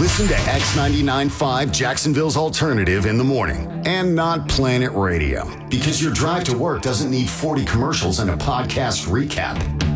Listen to X99.5 Jacksonville's Alternative in the morning and not Planet Radio. Because your drive to work doesn't need 40 commercials and a podcast recap.